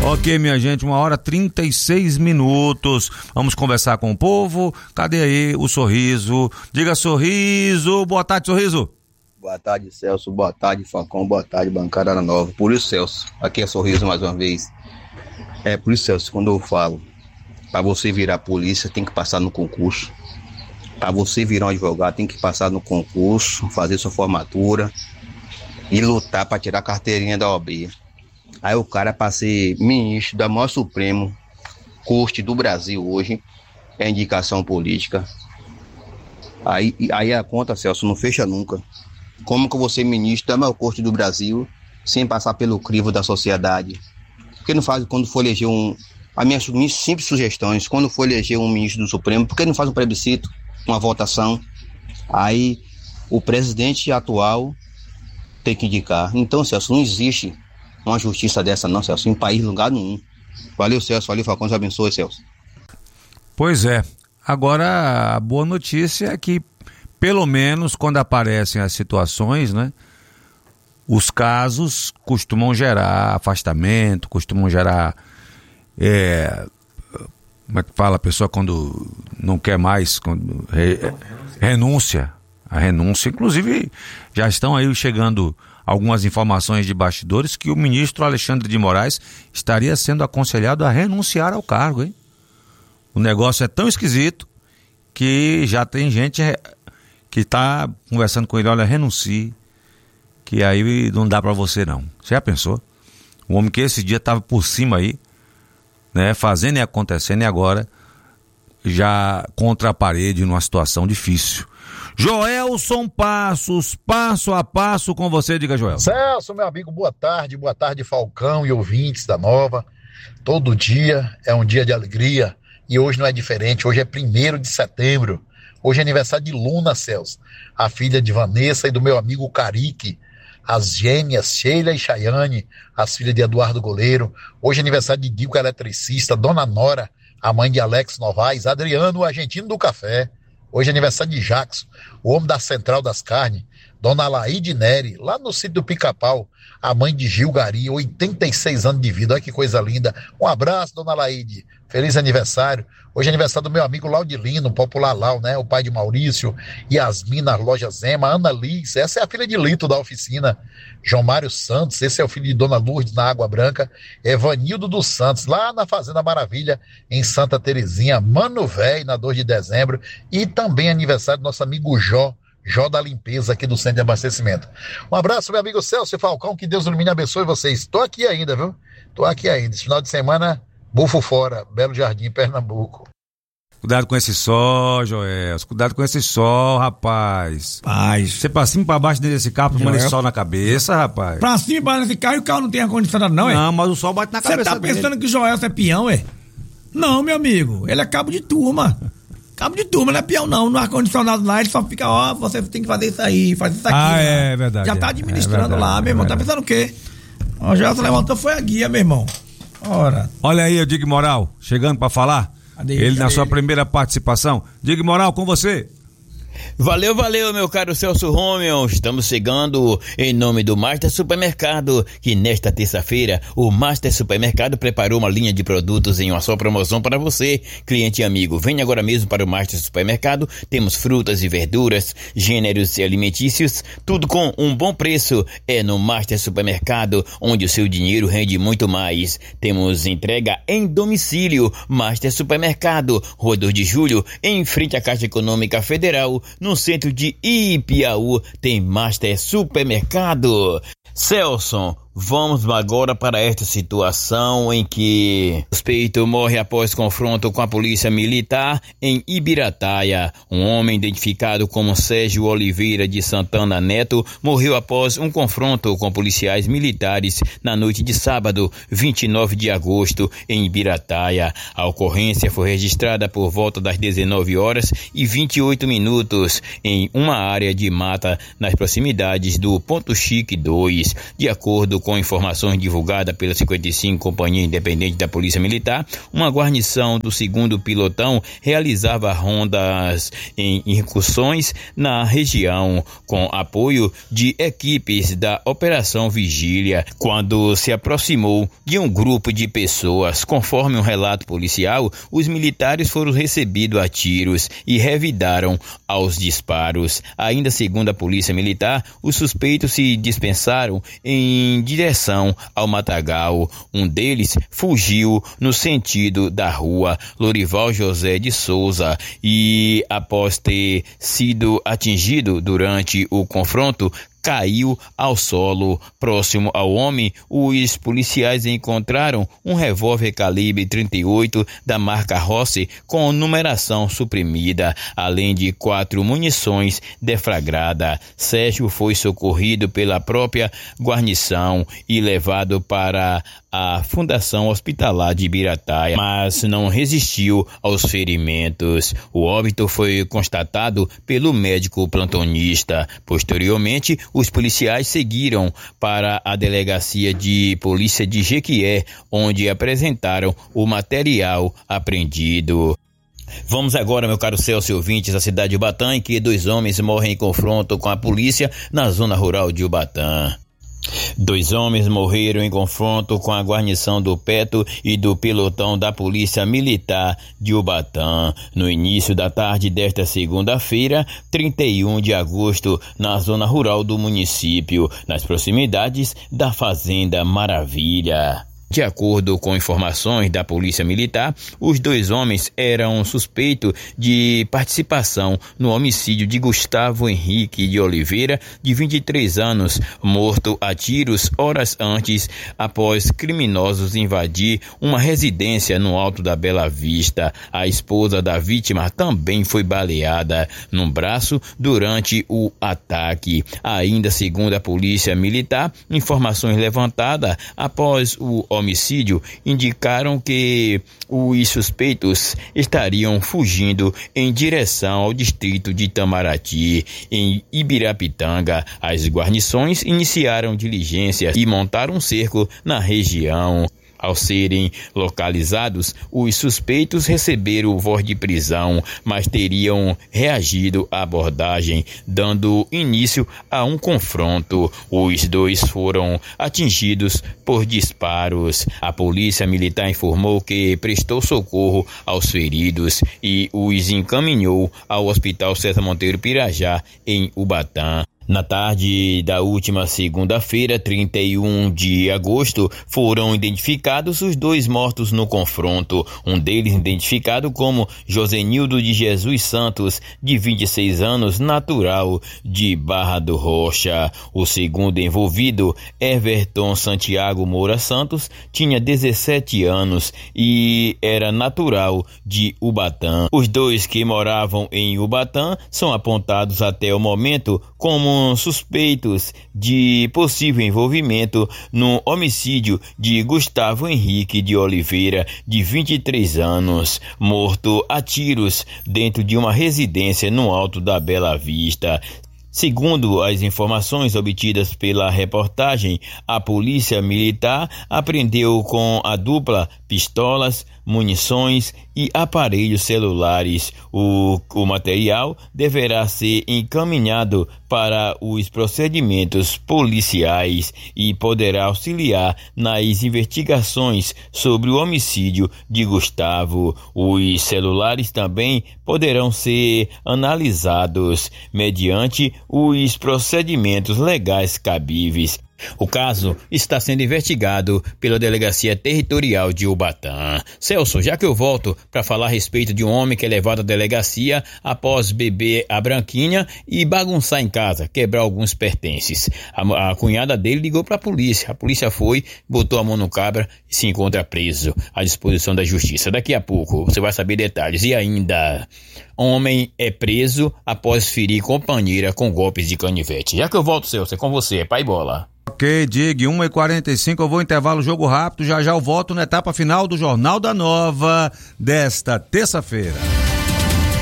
Ok, minha gente, 1h36. Vamos conversar com o povo. Cadê aí o Sorriso? Diga, Sorriso. Boa tarde, Sorriso. Boa tarde, Celso. Boa tarde, Falcão. Boa tarde, Bancada Nova. Por isso, Celso, aqui é Sorriso mais uma vez. Por isso, Celso, quando eu falo, para você virar polícia, tem que passar no concurso. Para você virar um advogado, tem que passar no concurso, fazer sua formatura e lutar para tirar a carteirinha da OAB. Aí o cara, para ser ministro da maior Supremo Corte do Brasil hoje, é indicação política. Aí a conta, Celso, não fecha nunca. Como que eu vou ser ministro da maior Corte do Brasil sem passar pelo crivo da sociedade? Por que não faz, quando for eleger as minhas simples sugestões, quando for eleger um ministro do Supremo, por que não faz um plebiscito, uma votação? Aí o presidente atual tem que indicar. Então, Celso, não existe uma justiça dessa não, Celso, em país, lugar nenhum. Valeu, Celso, valeu, Falcão, Deus abençoe, Celso. Pois é, agora a boa notícia é que, pelo menos quando aparecem as situações, né, os casos costumam gerar afastamento, costumam gerar, como é que fala a pessoa quando não quer mais, renúncia, a renúncia, inclusive já estão aí chegando algumas informações de bastidores que o ministro Alexandre de Moraes estaria sendo aconselhado a renunciar ao cargo, hein? O negócio é tão esquisito que já tem gente que está conversando com ele, olha, renuncie, que aí não dá para você não. Você já pensou? O homem que esse dia estava por cima aí, né, fazendo e acontecendo, e agora já contra a parede numa situação difícil. Joelson Passos, passo a passo com você, diga, Joel. Celso, meu amigo, boa tarde Falcão e ouvintes da Nova. Todo dia é um dia de alegria e hoje não é diferente, hoje é 1º de setembro, hoje é aniversário de Luna, Celso, a filha de Vanessa e do meu amigo Carique, as gêmeas Sheila e Chayane, as filhas de Eduardo Goleiro, hoje é aniversário de Dico Eletricista, Dona Nora, a mãe de Alex Novaes, Adriano, o argentino do café. Hoje é aniversário de Jackson, o homem da Central das Carnes, Dona Laíde Neri, lá no sítio do Pica-Pau, a mãe de Gil Gari, 86 anos de vida, olha que coisa linda. Um abraço, Dona Laíde, feliz aniversário. Hoje é aniversário do meu amigo Laudilino, Popular Lau, né? O pai de Maurício, Yasmin na loja Zema, Ana Liz, essa é a filha de Lito da oficina, João Mário Santos, esse é o filho de Dona Lourdes na Água Branca, Evanildo dos Santos, lá na Fazenda Maravilha, em Santa Terezinha, Mano Véi, na 2 de dezembro, e também aniversário do nosso amigo Jó da Limpeza, aqui do Centro de Abastecimento. Um abraço, meu amigo Celso e Falcão, que Deus ilumine e abençoe vocês. Tô aqui ainda, viu? Tô aqui ainda. Esse final de semana, bufo fora, Belo Jardim, Pernambuco. Cuidado com esse sol, Joel. Cuidado com esse sol, rapaz. Paz. Você pra cima e pra baixo desse carro, tomando esse sol na cabeça, rapaz. Pra cima e pra baixo desse carro e o carro não tem ar-condicionado, não, é? Não, mas o sol bate na cabeça dele. Você tá pensando que o Joel é peão, é? Não, meu amigo. Ele é cabo de turma. Cabo de turma, não é peão, não. No ar-condicionado lá, ele só fica, você tem que fazer isso aí, fazer isso aqui. É verdade. Já tá administrando lá, meu irmão. Tá pensando o quê? O Joel levantou, foi a guia, meu irmão. Ora. Olha aí, o Dig Moral, chegando pra falar. Ele na sua primeira participação. Dig Moral, com você. Valeu, meu caro Celso Romeu. Estamos chegando em nome do Master Supermercado, que nesta terça-feira o Master Supermercado preparou uma linha de produtos em uma só promoção para você, cliente e amigo. Venha agora mesmo para o Master Supermercado. Temos frutas e verduras, gêneros alimentícios, tudo com um bom preço. É no Master Supermercado, onde o seu dinheiro rende muito mais. Temos entrega em domicílio. Master Supermercado, Rua 2 de Julho, em frente à Caixa Econômica Federal, no centro de Ipiaú, tem Master Supermercado. Celso, vamos agora para esta situação em que o suspeito morre após confronto com a polícia militar em Ibirataia. Um homem identificado como Sérgio Oliveira de Santana Neto morreu após um confronto com policiais militares na noite de sábado, 29 de agosto, em Ibirataia. A ocorrência foi registrada por volta das 19h28 em uma área de mata nas proximidades do Ponto Chique 2. De acordo com informações divulgadas pela 55 Companhia Independente da Polícia Militar, uma guarnição do 2º Pilotão realizava rondas em incursões na região com apoio de equipes da Operação Vigília, quando se aproximou de um grupo de pessoas. Conforme um relato policial, os militares foram recebidos a tiros e revidaram aos disparos. Ainda segundo a Polícia Militar, os suspeitos se dispensaram em direção ao matagal. Um deles fugiu no sentido da rua Lorival José de Souza e, após ter sido atingido durante o confronto, caiu ao solo. Próximo ao homem, os policiais encontraram um revólver calibre 38 da marca Rossi com numeração suprimida, além de 4 munições deflagradas. Sérgio foi socorrido pela própria guarnição e levado para a Fundação Hospitalar de Ibirataia, mas não resistiu aos ferimentos. O óbito foi constatado pelo médico plantonista. Posteriormente, os policiais seguiram para a Delegacia de Polícia de Jequié, onde apresentaram o material apreendido. Vamos agora, meu caro Celso, ouvintes da cidade de Ubatã, em que 2 homens morrem em confronto com a polícia na zona rural de Ubatã. 2 homens morreram em confronto com a guarnição do Peto e do pelotão da Polícia Militar de Ubatã no início da tarde desta segunda-feira, 31 de agosto, na zona rural do município, nas proximidades da Fazenda Maravilha. De acordo com informações da Polícia Militar, os 2 homens eram suspeitos de participação no homicídio de Gustavo Henrique de Oliveira, de 23 anos, morto a tiros horas antes, após criminosos invadir uma residência no Alto da Bela Vista. A esposa da vítima também foi baleada no braço durante o ataque. Ainda segundo a Polícia Militar, informações levantadas após o homicídio indicaram que os suspeitos estariam fugindo em direção ao distrito de Itamaraty, em Ibirapitanga. As guarnições iniciaram diligências e montaram um cerco na região. Ao serem localizados, os suspeitos receberam voz de prisão, mas teriam reagido à abordagem, dando início a um confronto. Os 2 foram atingidos por disparos. A Polícia Militar informou que prestou socorro aos feridos e os encaminhou ao Hospital César Monteiro Pirajá, em Ubatã. Na tarde da última segunda-feira, 31 de agosto, foram identificados os 2 mortos no confronto. Um deles identificado como Josenildo de Jesus Santos, de 26 anos, natural de Barra do Rocha. O segundo envolvido, Everton Santiago Moura Santos, tinha 17 anos e era natural de Ubatã. Os 2 que moravam em Ubatã são apontados até o momento como suspeitos de possível envolvimento no homicídio de Gustavo Henrique de Oliveira, de 23 anos, morto a tiros dentro de uma residência no Alto da Bela Vista. Segundo as informações obtidas pela reportagem, a Polícia Militar apreendeu com a dupla pistolas, munições e aparelhos celulares. O material deverá ser encaminhado para os procedimentos policiais e poderá auxiliar nas investigações sobre o homicídio de Gustavo. Os celulares também poderão ser analisados mediante os procedimentos legais cabíveis. O caso está sendo investigado pela Delegacia Territorial de Ubatã. Celso, já que eu volto para falar a respeito de um homem que é levado à delegacia após beber a branquinha e bagunçar em casa, quebrar alguns pertences. A cunhada dele ligou para a polícia foi, botou a mão no cabra e se encontra preso à disposição da justiça. Daqui a pouco você vai saber detalhes. E ainda, homem é preso após ferir companheira com golpes de canivete. Já que eu volto, Celso, é com você, pai bola. Ok, Dig, 1h45, eu vou intervalo, jogo rápido, já eu volto na etapa final do Jornal da Nova desta terça-feira.